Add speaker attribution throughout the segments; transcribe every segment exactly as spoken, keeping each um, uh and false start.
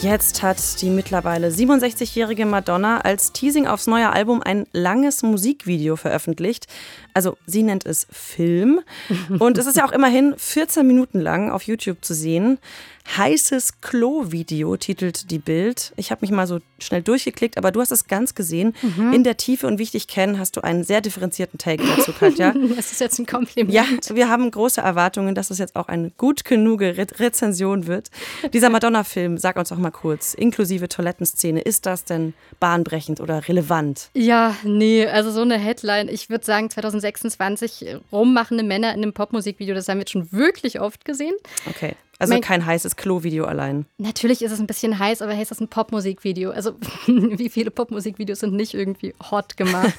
Speaker 1: Jetzt hat die mittlerweile siebenundsechzigjährige Madonna als Teasing aufs neue Album ein langes Musikvideo veröffentlicht. Also sie nennt es Film. Und es ist ja auch immerhin vierzehn Minuten lang auf YouTube zu sehen. Heißes Klo-Video titelt die Bild. Ich habe mich mal so schnell durchgeklickt, aber du hast es ganz gesehen. Mhm. In der Tiefe und wie ich dich kenne, hast du einen sehr differenzierten Take dazu, Katja.
Speaker 2: Das ist jetzt ein Kompliment.
Speaker 1: Ja, wir haben große Erwartungen, dass es jetzt auch eine gut genug Re- Rezension wird. Dieser Madonna-Film, sag uns doch mal kurz, inklusive Toilettenszene, ist das denn bahnbrechend oder relevant?
Speaker 2: Ja, nee, also so eine Headline. Ich würde sagen, zwanzig sechsundzwanzig rummachende Männer in einem Popmusikvideo, das haben wir jetzt schon wirklich oft gesehen.
Speaker 1: Okay. Also mein, kein heißes Klo-Video allein.
Speaker 2: Natürlich ist es ein bisschen heiß, aber hey, ist das ein Popmusikvideo? Also wie viele Popmusikvideos sind nicht irgendwie hot gemacht?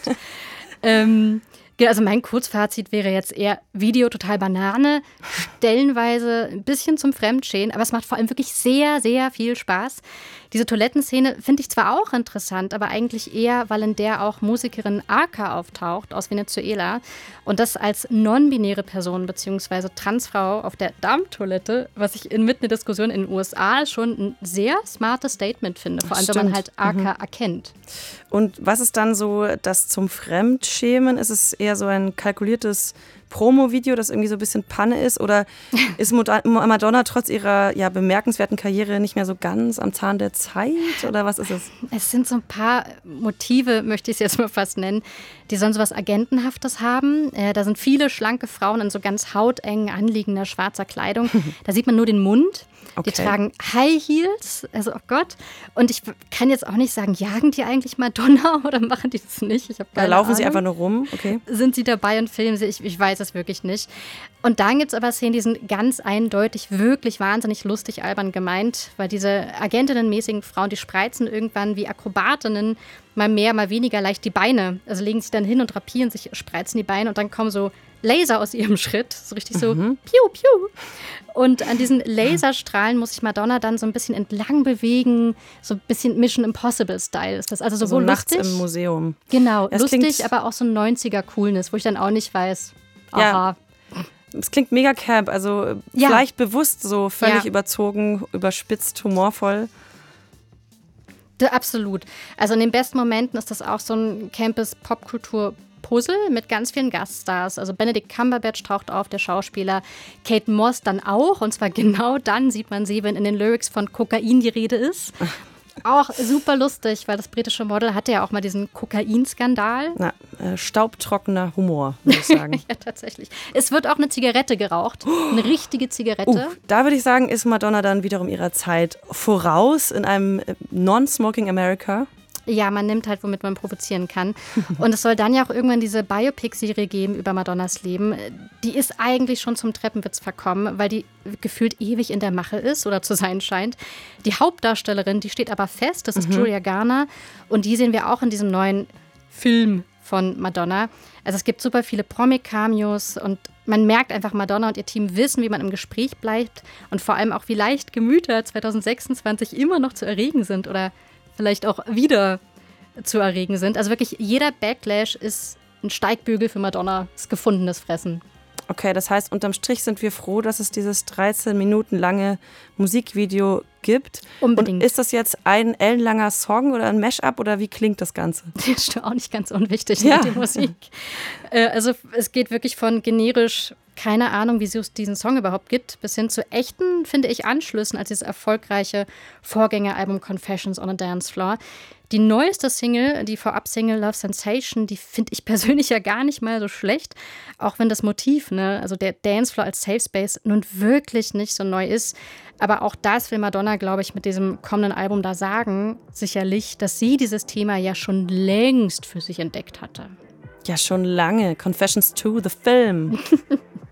Speaker 2: ähm, also mein Kurzfazit wäre jetzt eher Video total Banane, stellenweise ein bisschen zum Fremdschämen, aber es macht vor allem wirklich sehr, sehr viel Spaß. Diese Toilettenszene finde ich zwar auch interessant, aber eigentlich eher, weil in der auch Musikerin Arca auftaucht aus Venezuela und das als non-binäre Person bzw. Transfrau auf der Darmtoilette, was ich inmitten der Diskussion in den U S A schon ein sehr smartes Statement finde, vor allem
Speaker 1: Stimmt.
Speaker 2: wenn man halt Arca
Speaker 1: mhm.
Speaker 2: erkennt.
Speaker 1: Und was ist dann so das zum Fremdschämen? Ist es eher so ein kalkuliertes Promo-Video, das irgendwie so ein bisschen Panne ist? Oder ist Madonna trotz ihrer ja, bemerkenswerten Karriere nicht mehr so ganz am Zahn der Zeit? Oder was ist es?
Speaker 2: Es sind so ein paar Motive, möchte ich es jetzt mal fast nennen, die sollen so was Agentenhaftes haben. Äh, da sind viele schlanke Frauen in so ganz hautengen, anliegender schwarzer Kleidung. Da sieht man nur den Mund.
Speaker 1: Okay.
Speaker 2: Die tragen High Heels, also oh Gott. Und ich kann jetzt auch nicht sagen, jagen die eigentlich Madonna oder machen die das nicht? Ich habe keine
Speaker 1: Oder laufen
Speaker 2: Ahnung.
Speaker 1: sie einfach nur rum? Okay.
Speaker 2: Sind sie dabei und filmen sie? Ich, ich weiß es wirklich nicht. Und dann gibt es aber Szenen, die sind ganz eindeutig wirklich wahnsinnig lustig albern gemeint, weil diese agentinnenmäßigen Frauen, die spreizen irgendwann wie Akrobatinnen mal mehr, mal weniger leicht die Beine. Also legen sich dann hin und rapieren sich, spreizen die Beine und dann kommen so Laser aus ihrem Schritt, so richtig so
Speaker 1: mhm.
Speaker 2: piu, piu. Und an diesen Laserstrahlen muss sich Madonna dann so ein bisschen entlang bewegen, so ein bisschen Mission Impossible-Style ist das. Also sowohl
Speaker 1: so nachts
Speaker 2: lustig,
Speaker 1: im Museum.
Speaker 2: Genau,
Speaker 1: Es
Speaker 2: lustig,
Speaker 1: klingt,
Speaker 2: aber auch so ein neunziger-Coolness, wo ich dann auch nicht weiß, aha.
Speaker 1: Ja. Es klingt mega camp, also
Speaker 2: Ja.
Speaker 1: vielleicht bewusst so völlig
Speaker 2: Ja.
Speaker 1: überzogen, überspitzt, humorvoll.
Speaker 2: Ja, absolut. Also in den besten Momenten ist das auch so ein Campus-Popkultur-Puzzle mit ganz vielen Gaststars. Also Benedict Cumberbatch taucht auf, der Schauspieler. Kate Moss dann auch. Und zwar genau dann sieht man sie, wenn in den Lyrics von Kokain die Rede ist. Auch super lustig, weil das britische Model hatte ja auch mal diesen Kokainskandal.
Speaker 1: Na, äh, staubtrockener Humor, würde ich sagen.
Speaker 2: Ja, tatsächlich. Es wird auch eine Zigarette geraucht. Eine richtige Zigarette.
Speaker 1: Uh, da würde ich sagen, ist Madonna dann wiederum ihrer Zeit voraus in einem Non-Smoking America.
Speaker 2: Ja, man nimmt halt, womit man provozieren kann. Und es soll dann ja auch irgendwann diese Biopic-Serie geben über Madonnas Leben. Die ist eigentlich schon zum Treppenwitz verkommen, weil die gefühlt ewig in der Mache ist oder zu sein scheint. Die Hauptdarstellerin, die steht aber fest, das ist mhm. Julia Garner. Und die sehen wir auch in diesem neuen Film von Madonna. Also es gibt super viele Promi-Cameos und man merkt einfach, Madonna und ihr Team wissen, wie man im Gespräch bleibt und vor allem auch, wie leicht Gemüter zwanzig sechsundzwanzig immer noch zu erregen sind oder vielleicht auch wieder zu erregen sind. Also wirklich jeder Backlash ist ein Steigbügel für Madonna, ist gefundenes Fressen.
Speaker 1: Okay, das heißt, unterm Strich sind wir froh, dass es dieses dreizehn Minuten lange Musikvideo gibt.
Speaker 2: Unbedingt.
Speaker 1: Und ist das jetzt ein ellenlanger Song oder ein Mashup oder wie klingt das Ganze?
Speaker 2: Das ist auch nicht ganz unwichtig
Speaker 1: ja.
Speaker 2: mit der Musik. Äh, also es geht wirklich von generisch, keine Ahnung, wie es diesen Song überhaupt gibt, bis hin zu echten, finde ich, Anschlüssen als dieses erfolgreiche Vorgängeralbum Confessions on a Dance Floor. Die neueste Single, die Vorab-Single Love Sensation, die finde ich persönlich ja gar nicht mal so schlecht, auch wenn das Motiv, ne, also der Dancefloor als Safe Space, nun wirklich nicht so neu ist. Aber auch das will Madonna, glaube ich, mit diesem kommenden Album da sagen, sicherlich, dass sie dieses Thema ja schon längst für sich entdeckt hatte.
Speaker 1: Ja, schon lange. Confessions to the Film.